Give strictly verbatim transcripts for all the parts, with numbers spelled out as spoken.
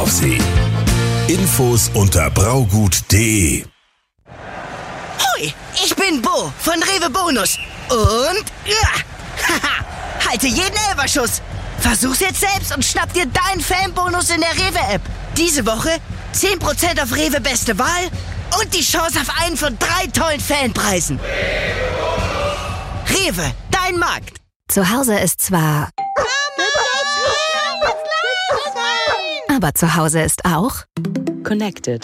auf sie. Infos unter braugut punkt de. Hoi, ich bin Bo von Rewe Bonus. Und ja, haha, halte jeden Elferschuss. Versuch's jetzt selbst und schnapp dir deinen Fanbonus in der Rewe-App. Diese Woche zehn Prozent auf Rewe Beste Wahl und die Chance auf einen von drei tollen Fanpreisen. Rewe, dein Markt. Zu Hause ist zwar... Aber zu Hause ist auch... Connected.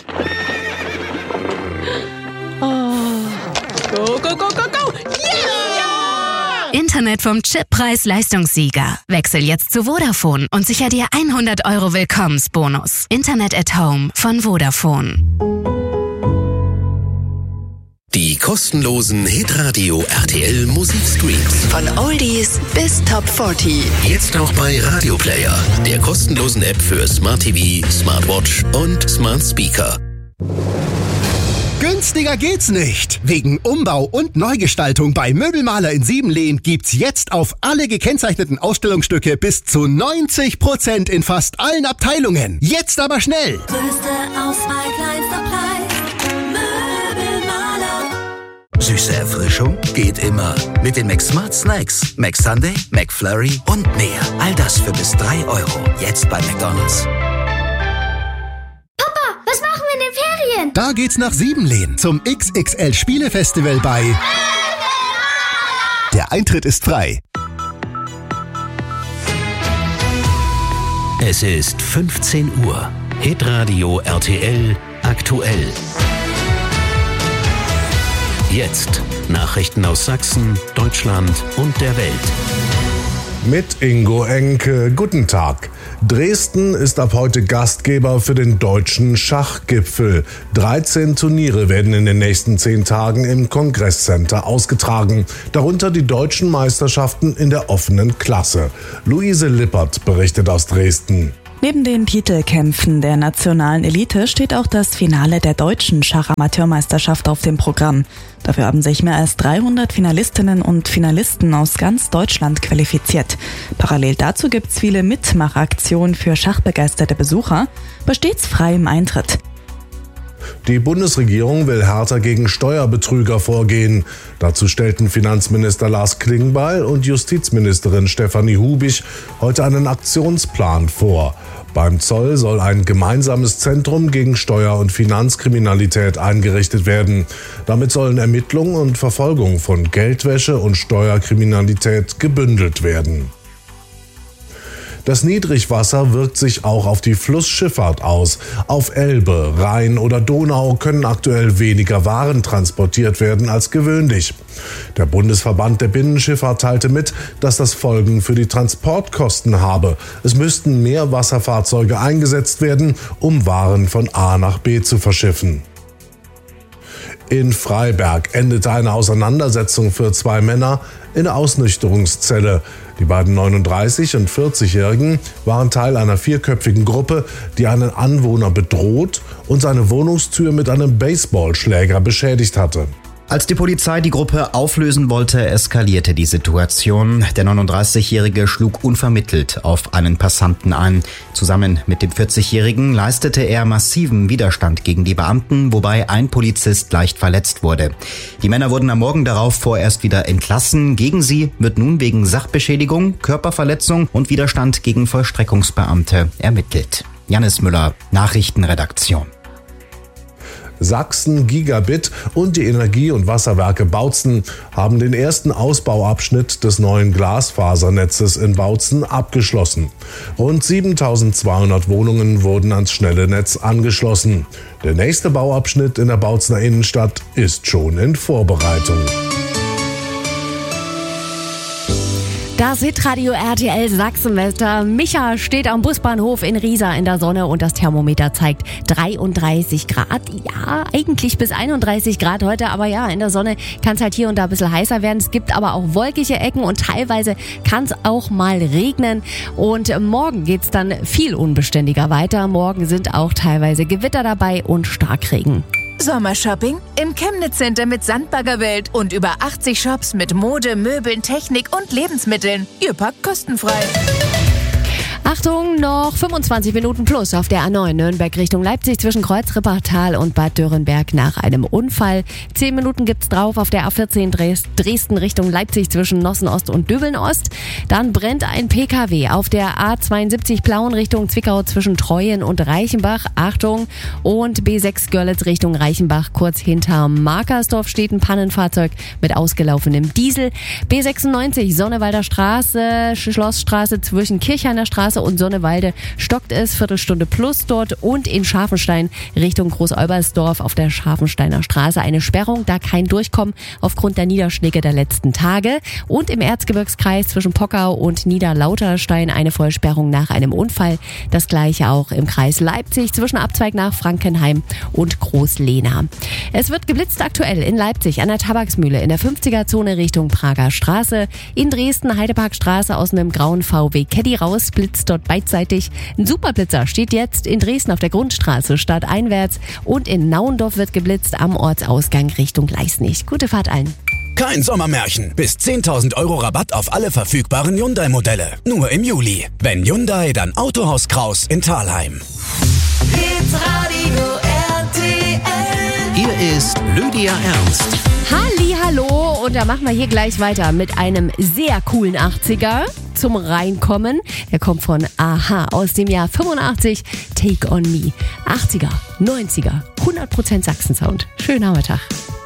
Oh. Go, go, go, go, go! Yeah! Internet vom Chip Preis-Leistungssieger. Wechsel jetzt zu Vodafone und sicher dir hundert Euro Willkommensbonus. Internet at Home von Vodafone. Die kostenlosen Hitradio R T L Musikstreams. Von Oldies bis Top vierzig. Jetzt auch bei Radio Player, der kostenlosen App für Smart T V, Smartwatch und Smart Speaker. Günstiger geht's nicht. Wegen Umbau und Neugestaltung bei Möbelmaler in Siebenlehn gibt's jetzt auf alle gekennzeichneten Ausstellungsstücke bis zu neunzig Prozent in fast allen Abteilungen. Jetzt aber schnell. Größte Auswahl, kleinster Preis. Möbelmaler. Süße Erfrischung geht immer. Mit den McSmart Snacks. McSunday, McFlurry und mehr. All das für bis drei Euro. Jetzt bei McDonald's. Was machen wir in den Ferien? Da geht's nach Siebenlehn zum X X L Spielefestival bei... Der Eintritt ist frei. Es ist fünfzehn Uhr. Hitradio R T L aktuell. Jetzt Nachrichten aus Sachsen, Deutschland und der Welt. Mit Ingo Enke. Guten Tag. Dresden ist ab heute Gastgeber für den deutschen Schachgipfel. dreizehn Turniere werden in den nächsten zehn Tagen im Kongresscenter ausgetragen. Darunter die deutschen Meisterschaften in der offenen Klasse. Luise Lippert berichtet aus Dresden. Neben den Titelkämpfen der nationalen Elite steht auch das Finale der deutschen Schachamateurmeisterschaft auf dem Programm. Dafür haben sich mehr als dreihundert Finalistinnen und Finalisten aus ganz Deutschland qualifiziert. Parallel dazu gibt's viele Mitmachaktionen für schachbegeisterte Besucher, bei stets freiem Eintritt. Die Bundesregierung will härter gegen Steuerbetrüger vorgehen. Dazu stellten Finanzminister Lars Klingbeil und Justizministerin Stefanie Hubich heute einen Aktionsplan vor. Beim Zoll soll ein gemeinsames Zentrum gegen Steuer- und Finanzkriminalität eingerichtet werden. Damit sollen Ermittlungen und Verfolgung von Geldwäsche und Steuerkriminalität gebündelt werden. Das Niedrigwasser wirkt sich auch auf die Flussschifffahrt aus. Auf Elbe, Rhein oder Donau können aktuell weniger Waren transportiert werden als gewöhnlich. Der Bundesverband der Binnenschifffahrt teilte mit, dass das Folgen für die Transportkosten habe. Es müssten mehr Wasserfahrzeuge eingesetzt werden, um Waren von A nach B zu verschiffen. In Freiberg endete eine Auseinandersetzung für zwei Männer in der Ausnüchterungszelle. Die beiden neununddreißig- und vierzigjährigen waren Teil einer vierköpfigen Gruppe, die einen Anwohner bedroht und seine Wohnungstür mit einem Baseballschläger beschädigt hatte. Als die Polizei die Gruppe auflösen wollte, eskalierte die Situation. Der neununddreißigjährige schlug unvermittelt auf einen Passanten ein. Zusammen mit dem vierzigjährigen leistete er massiven Widerstand gegen die Beamten, wobei ein Polizist leicht verletzt wurde. Die Männer wurden am Morgen darauf vorerst wieder entlassen. Gegen sie wird nun wegen Sachbeschädigung, Körperverletzung und Widerstand gegen Vollstreckungsbeamte ermittelt. Jannis Müller, Nachrichtenredaktion. Sachsen, Gigabit und die Energie- und Wasserwerke Bautzen haben den ersten Ausbauabschnitt des neuen Glasfasernetzes in Bautzen abgeschlossen. Rund siebentausendzweihundert Wohnungen wurden ans schnelle Netz angeschlossen. Der nächste Bauabschnitt in der Bautzener Innenstadt ist schon in Vorbereitung. Das Hitradio R T L Sachsenwetter. Micha steht am Busbahnhof in Riesa in der Sonne und das Thermometer zeigt dreiunddreißig Grad. Ja, eigentlich bis einunddreißig Grad heute, aber ja, in der Sonne kann es halt hier und da ein bisschen heißer werden. Es gibt aber auch wolkige Ecken und teilweise kann es auch mal regnen. Und morgen geht's dann viel unbeständiger weiter. Morgen sind auch teilweise Gewitter dabei und Starkregen. Sommershopping im Chemnitz Center mit Sandbaggerwelt und über achtzig Shops mit Mode, Möbeln, Technik und Lebensmitteln. Ihr packt kostenfrei. Achtung, noch fünfundzwanzig Minuten plus auf der A neun Nürnberg Richtung Leipzig zwischen Kreuz-Rippertal und Bad Dürrenberg nach einem Unfall. Zehn Minuten gibt's drauf auf der A vierzehn Dresden Richtung Leipzig zwischen Nossen-Ost und Döbeln-Ost. Dann brennt ein P K W auf der A zweiundsiebzig Plauen Richtung Zwickau zwischen Treuen und Reichenbach. Achtung, und B sechs Görlitz Richtung Reichenbach kurz hinter Markersdorf steht ein Pannenfahrzeug mit ausgelaufenem Diesel. B sechsundneunzig Sonnewalder Straße, Schlossstraße zwischen Kirchhainer Straße und Sonnewalde stockt es, Viertelstunde plus dort, und in Scharfenstein Richtung Groß-Olbersdorf auf der Scharfensteiner Straße eine Sperrung, da kein Durchkommen aufgrund der Niederschläge der letzten Tage, und im Erzgebirgskreis zwischen Pockau und Niederlauterstein eine Vollsperrung nach einem Unfall. Das gleiche auch im Kreis Leipzig zwischen Abzweig nach Frankenheim und Großlehna. Es wird geblitzt aktuell in Leipzig an der Tabaksmühle in der fünfziger-Zone Richtung Prager Straße, in Dresden Heideparkstraße aus einem grauen V W Caddy raus, blitzt dort beidseitig. Ein Superblitzer steht jetzt in Dresden auf der Grundstraße stadteinwärts, und in Nauendorf wird geblitzt am Ortsausgang Richtung Leisnig. Gute Fahrt allen. Kein Sommermärchen. Bis zehntausend Euro Rabatt auf alle verfügbaren Hyundai-Modelle. Nur im Juli. Wenn Hyundai, dann Autohaus Kraus in Thalheim. Hitradio R T L. Hier ist Lydia Ernst. Halli, hallo, und da machen wir hier gleich weiter mit einem sehr coolen achtziger zum Reinkommen. Der kommt von Aha aus dem Jahr fünfundachtzig. Take on Me. achtziger, neunziger, hundert Prozent Sachsen-Sound. Schönen Nachmittag.